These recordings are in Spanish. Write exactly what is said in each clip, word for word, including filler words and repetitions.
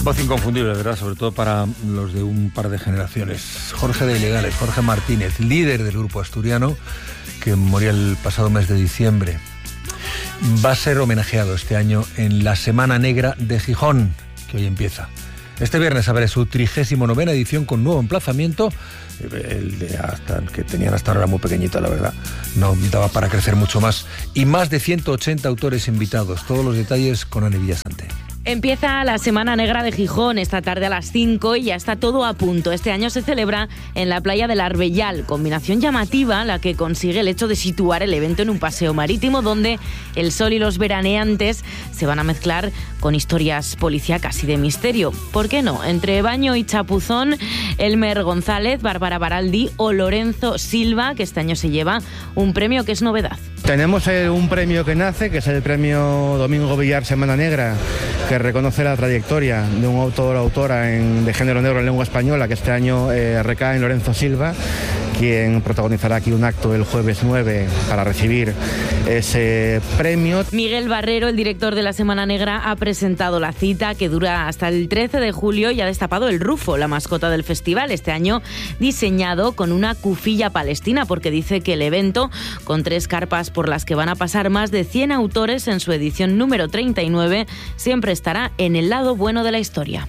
Voz inconfundible, ¿verdad? Sobre todo para los de un par de generaciones. Jorge de Ilegales, Jorge Martínez, líder del grupo asturiano, que moría el pasado mes de diciembre. Va a ser homenajeado este año en la Semana Negra de Gijón, que hoy empieza. Este viernes abre su trigésimo novena edición con nuevo emplazamiento. El de hasta, que tenían hasta ahora era muy pequeñito, la verdad. No daba para crecer mucho más. Y más de ciento ochenta autores invitados. Todos los detalles con Ana Villasante. Empieza la Semana Negra de Gijón esta tarde a las cinco y ya está todo a punto. Este año se celebra en la playa del Arbellal, combinación llamativa la que consigue el hecho de situar el evento en un paseo marítimo donde el sol y los veraneantes se van a mezclar con historias policíacas y de misterio. ¿Por qué no? Entre baño y chapuzón, Elmer González, Bárbara Baraldi o Lorenzo Silva, que este año se lleva un premio que es novedad. Tenemos un premio que nace, que es el premio Domingo Villar Semana Negra, que reconoce la trayectoria de un autor o autora en, de género negro en lengua española, que este año eh, recae en Lorenzo Silva, quien protagonizará aquí un acto el jueves nueve para recibir ese premio. Miguel Barrero, el director de la Semana Negra, ha presentado la cita que dura hasta el trece de julio y ha destapado el Rufo, la mascota del festival, este año diseñado con una cufilla palestina, porque dice que el evento, con tres carpas por las que van a pasar más de cien autores en su edición número treinta y nueve, siempre estará en el lado bueno de la historia.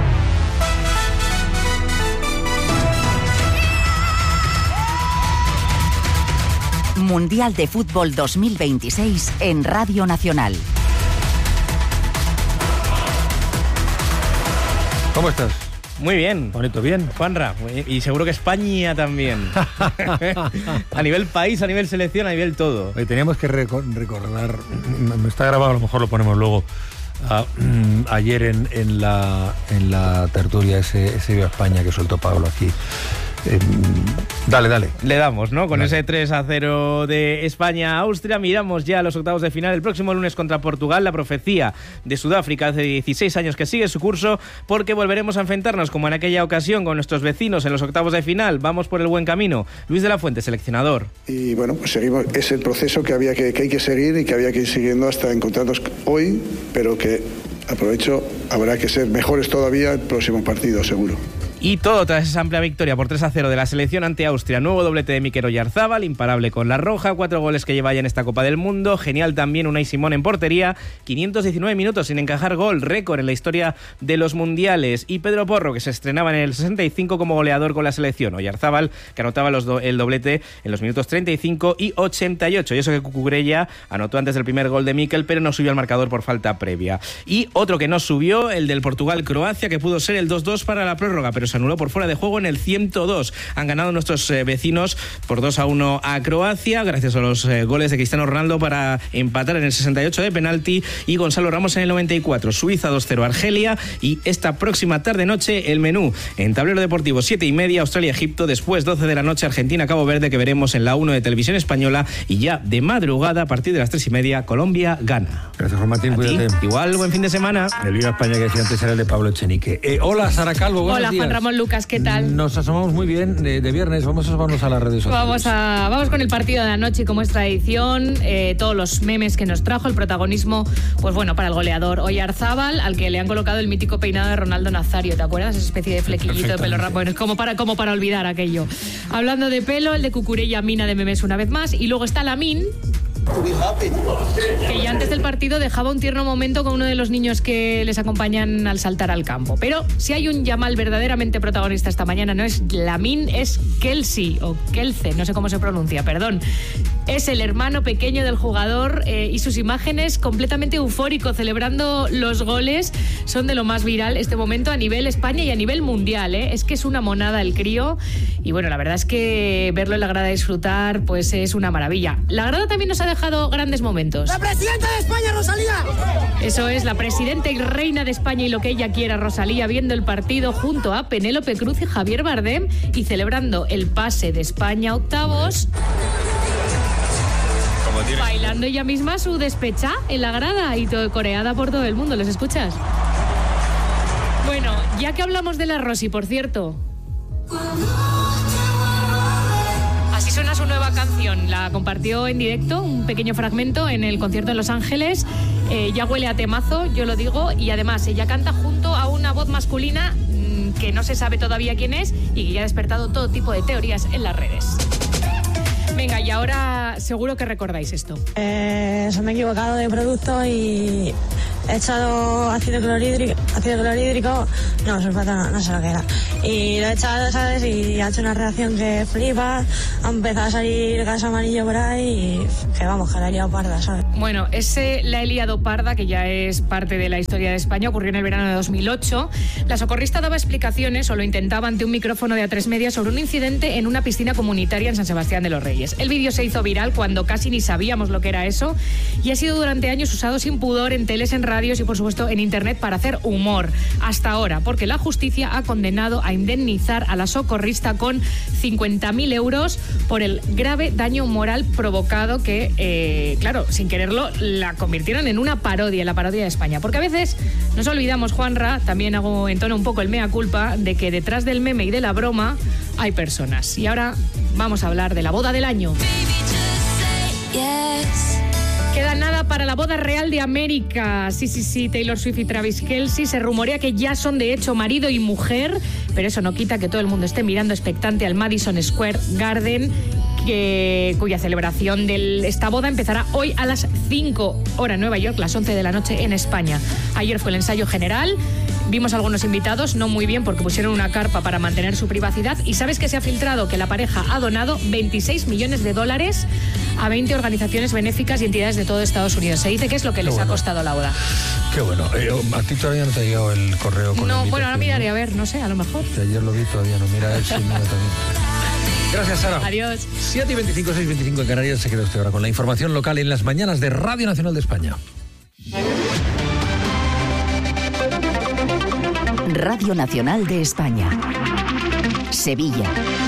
Mundial de Fútbol dos mil veintiséis en Radio Nacional. ¿Cómo estás? Muy bien. Bonito, bien. Juanra, y seguro que España también. A nivel país, a nivel selección, a nivel todo. Oye, teníamos que reco- recordar, me está grabado, a lo mejor lo ponemos luego, a, ayer en, en, la, en la tertulia ese, ese Viva España que soltó Pablo aquí. Eh, dale, dale. Le damos, ¿no? Con dale. Ese tres a cero de España a Austria. Miramos ya los octavos de final el próximo lunes contra Portugal. La profecía de Sudáfrica hace dieciséis años que sigue su curso, porque volveremos a enfrentarnos como en aquella ocasión con nuestros vecinos en los octavos de final. Vamos por el buen camino. Luis de la Fuente, seleccionador. Y bueno, pues seguimos. Es el proceso que había que, que hay que seguir y que había que ir siguiendo hasta encontrarnos hoy, pero que, aprovecho, habrá que ser mejores todavía el próximo partido, seguro. Y todo tras esa amplia victoria por tres a cero de la selección ante Austria. Nuevo doblete de Mikel Oyarzabal, imparable con la roja, cuatro goles que lleva ya en esta Copa del Mundo. Genial también Unai Simón en portería, quinientos diecinueve minutos sin encajar gol, récord en la historia de los mundiales. Y Pedro Porro, que se estrenaba en el sesenta y cinco como goleador con la selección. Oyarzabal, que anotaba los do- el doblete en los minutos treinta y cinco y ochenta y ocho. Y eso que Cucurella anotó antes del primer gol de Mikel, pero no subió al marcador por falta previa. Y otro que no subió, el del Portugal-Croacia, que pudo ser el dos dos para la prórroga, pero se anuló por fuera de juego en el ciento dos. Han ganado nuestros eh, vecinos por dos a uno a Croacia, gracias a los eh, goles de Cristiano Ronaldo para empatar en el sesenta y ocho de penalti y Gonzalo Ramos en el noventa y cuatro. Suiza dos cero Argelia. Y esta próxima tarde-noche el menú en Tablero Deportivo siete y media, Australia-Egipto, después doce de la noche Argentina-Cabo Verde, que veremos en la uno de Televisión Española, y ya de madrugada a partir de las tres y media Colombia-Ghana. Gracias, Juan Martín, cuídate. Igual, buen fin de semana. El Viva España que decía antes era el de Pablo Echenique. Eh, hola, Sara Calvo, buenos Hola, días. Juan Ramón Lucas, ¿qué tal? Nos asomamos muy bien de, de viernes, vamos a asomarnos a las redes sociales. Vamos, a, vamos con el partido de anoche y como es tradición, eh, todos los memes que nos trajo, el protagonismo, pues bueno, para el goleador Oyarzabal, al que le han colocado el mítico peinado de Ronaldo Nazario, ¿te acuerdas? Esa especie de flequillito de pelo rápido. Bueno, es como para, como para olvidar aquello. Hablando de pelo, el de Cucurella mina de memes una vez más, y luego está Lamine, que ya antes del partido dejaba un tierno momento con uno de los niños que les acompañan al saltar al campo. Pero si hay un Yamal verdaderamente protagonista esta mañana, no es Lamine, es Kelsey, o Kelce, no sé cómo se pronuncia, perdón. Es el hermano pequeño del jugador eh, y sus imágenes completamente eufórico celebrando los goles son de lo más viral este momento a nivel España y a nivel mundial, ¿eh? Es que es una monada el crío y bueno, la verdad es que verlo en la grada disfrutar pues es una maravilla. La grada también nos ha dejado grandes momentos. ¡La presidenta de España, Rosalía! Eso es, la presidenta y reina de España y lo que ella quiera, Rosalía, viendo el partido junto a Penélope Cruz y Javier Bardem y celebrando el pase de España a octavos. Bailando ella misma su despecha en la grada y todo coreada por todo el mundo. ¿Los escuchas? Bueno, ya que hablamos de la Rosy, por cierto. Así suena su nueva canción. La compartió en directo, un pequeño fragmento en el concierto en Los Ángeles. Eh, ya huele a temazo, yo lo digo, y además ella canta junto a una voz masculina mmm, que no se sabe todavía quién es y que ya ha despertado todo tipo de teorías en las redes. Venga, y ahora seguro que recordáis esto. Eh, se me he equivocado de producto y he echado ácido clorhídrico, ácido clorhídrico, no, sulfato no, no sé lo que era. Y lo he echado, ¿sabes? Y ha hecho una reacción que flipa, ha empezado a salir gas amarillo por ahí y que vamos, que la he liado parda, ¿sabes? Bueno, ese la he liado parda, que ya es parte de la historia de España, ocurrió en el verano de dos mil ocho. La socorrista daba explicaciones, o lo intentaba ante un micrófono de A tres Media, sobre un incidente en una piscina comunitaria en San Sebastián de los Reyes. El vídeo se hizo viral cuando casi ni sabíamos lo que era eso y ha sido durante años usado sin pudor en teles, en radios y por supuesto en internet para hacer humor. Hasta ahora, porque la justicia ha condenado a indemnizar a la socorrista con cincuenta mil euros por el grave daño moral provocado que, eh, claro, sin quererlo, la convirtieron en una parodia, la parodia de España. Porque a veces nos olvidamos, Juanra, también hago en tono un poco el mea culpa, de que detrás del meme y de la broma hay personas. Y ahora vamos a hablar de la boda del año. Queda nada para la boda real de América. Sí, sí, sí, Taylor Swift y Travis Kelce. Se rumorea que ya son de hecho marido y mujer, pero eso no quita que todo el mundo esté mirando expectante al Madison Square Garden, que, cuya celebración de esta boda empezará hoy a las cinco hora en Nueva York, las once de la noche en España. Ayer fue el ensayo general. Vimos algunos invitados, no muy bien porque pusieron una carpa para mantener su privacidad. Y sabes que se ha filtrado que la pareja ha donado veintiséis millones de dólares a veinte organizaciones benéficas y entidades de todo Estados Unidos. Se dice que es lo que Qué les bueno. ha costado la boda. Qué bueno. Eh, ¿A ti todavía no te ha llegado el correo con No, la bueno, ahora miraré, a ver, no sé, a lo mejor. Que ayer lo vi, todavía no. Mira, él sí, inmediatamente. Gracias, Sara. Adiós. siete y veinticinco, seis y veinticinco en Canarias. Se queda usted ahora con la información local en las mañanas de Radio Nacional de España. Radio Nacional de España. Sevilla.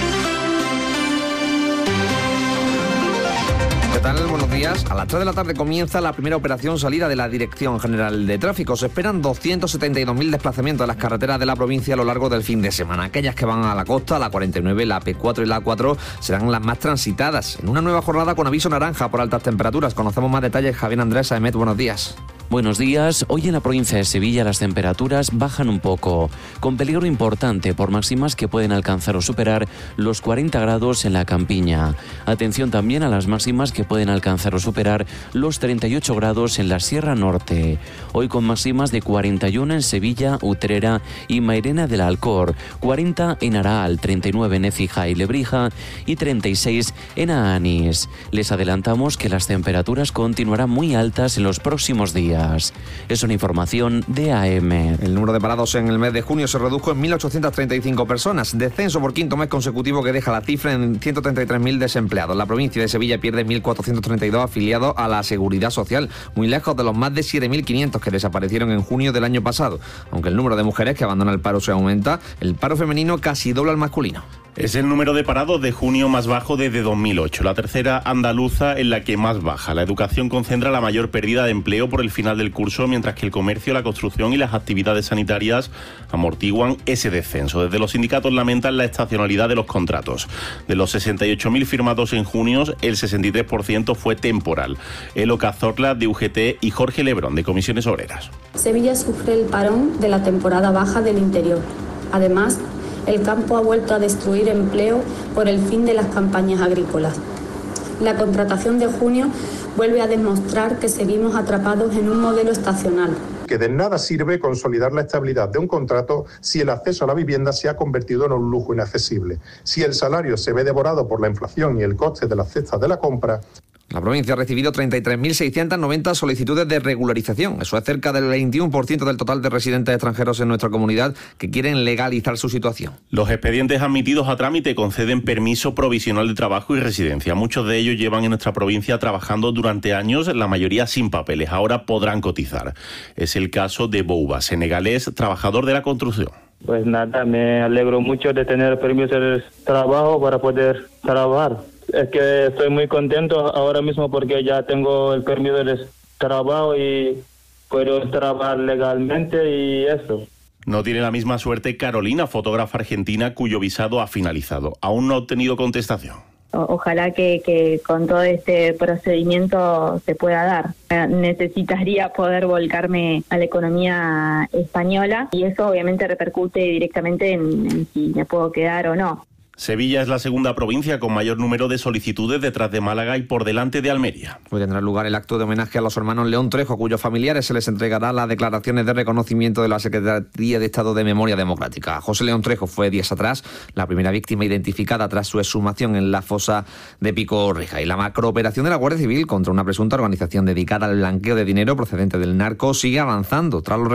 ¿Qué tal? Buenos días. A las tres de la tarde comienza la primera operación salida de la Dirección General de Tráfico. Se esperan doscientos setenta y dos mil desplazamientos a las carreteras de la provincia a lo largo del fin de semana. Aquellas que van a la costa, la cuarenta y nueve, la P cuatro y la A cuatro, serán las más transitadas. En una nueva jornada con aviso naranja por altas temperaturas. Conocemos más detalles. Javier Andrés, A E M E T, buenos días. Buenos días. Hoy en la provincia de Sevilla las temperaturas bajan un poco, con peligro importante por máximas que pueden alcanzar o superar los cuarenta grados en la Campiña. Atención también a las máximas que pueden alcanzar o superar los treinta y ocho grados en la Sierra Norte. Hoy con máximas de cuarenta y uno en Sevilla, Utrera y Mairena del Alcor, cuarenta en Araal, treinta y nueve en Écija y Lebrija y treinta y seis en Aanís. Les adelantamos que las temperaturas continuarán muy altas en los próximos días. Es una información de A M. El número de parados en el mes de junio se redujo en mil ochocientas treinta y cinco personas, descenso por quinto mes consecutivo que deja la cifra en ciento treinta y tres mil desempleados. La provincia de Sevilla pierde mil cuatrocientos treinta y dos afiliados a la Seguridad Social, muy lejos de los más de siete mil quinientos que desaparecieron en junio del año pasado. Aunque el número de mujeres que abandonan el paro se aumenta, el paro femenino casi dobla al masculino. Es el número de parados de junio más bajo desde dos mil ocho, la tercera andaluza en la que más baja. La educación concentra la mayor pérdida de empleo por el final del curso, mientras que el comercio, la construcción y las actividades sanitarias amortiguan ese descenso. Desde los sindicatos lamentan la estacionalidad de los contratos. De los sesenta y ocho mil firmados en junio, el sesenta y tres por ciento fue temporal. Elo Cazorla, de U G T, y Jorge Lebrón, de Comisiones Obreras. Sevilla sufre el parón de la temporada baja del interior. Además, el campo ha vuelto a destruir empleo por el fin de las campañas agrícolas. La contratación de junio vuelve a demostrar que seguimos atrapados en un modelo estacional. Que de nada sirve consolidar la estabilidad de un contrato si el acceso a la vivienda se ha convertido en un lujo inaccesible, si el salario se ve devorado por la inflación y el coste de las cestas de la compra. La provincia ha recibido treinta y tres mil seiscientas noventa solicitudes de regularización. Eso es cerca del veintiuno por ciento del total de residentes extranjeros en nuestra comunidad que quieren legalizar su situación. Los expedientes admitidos a trámite conceden permiso provisional de trabajo y residencia. Muchos de ellos llevan en nuestra provincia trabajando durante años, la mayoría sin papeles. Ahora podrán cotizar. Es el caso de Bouba, senegalés, trabajador de la construcción. Pues nada, me alegro mucho de tener permiso de trabajo para poder trabajar. Es que estoy muy contento ahora mismo porque ya tengo el permiso de trabajo y puedo trabajar legalmente y eso. No tiene la misma suerte Carolina, fotógrafa argentina cuyo visado ha finalizado. Aún no ha obtenido contestación. O- ojalá que, que con todo este procedimiento se pueda dar. Eh, necesitaría poder volcarme a la economía española y eso obviamente repercute directamente en, en si me puedo quedar o no. Sevilla es la segunda provincia con mayor número de solicitudes detrás de Málaga y por delante de Almería. Hoy tendrá lugar el acto de homenaje a los hermanos León Trejo, a cuyos familiares se les entregará las declaraciones de reconocimiento de la Secretaría de Estado de Memoria Democrática. José León Trejo fue días atrás la primera víctima identificada tras su exhumación en la fosa de Pico Reja. Y la macrooperación de la Guardia Civil contra una presunta organización dedicada al blanqueo de dinero procedente del narco sigue avanzando tras los